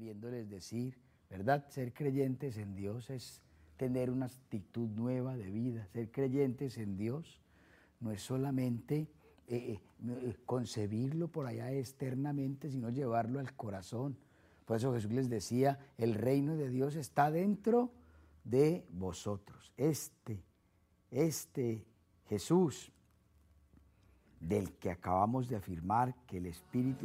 queriéndoles decir, ¿verdad? Ser creyentes en Dios es tener una actitud nueva de vida. Ser creyentes en Dios no es solamente concebirlo por allá externamente, sino llevarlo al corazón. Por eso Jesús les decía, el reino de Dios está dentro de vosotros. Este Jesús del que acabamos de afirmar que el Espíritu